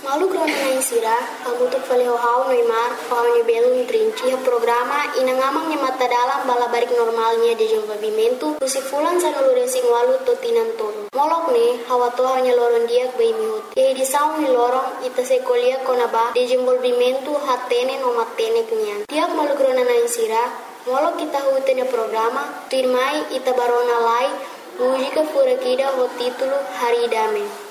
Malu krona na insira, hamutuk valeu hau noimar, hau ni belum trinci. Ia programa inangamang ni mata dalam bala barik normalnya de desenvolvimento, fulan sa nalurensing walu totinan tolo. Molok ne, hawa toha nya loron diak bai mihut. Ia di saung ni lorong ita sekolia konaba de desenvolvimento hatene no matene kenyan. Tiap malu krona na insira, molok kita hutene programa, firmai ita barona lai, mujika furakida ho titulo Hari Dame.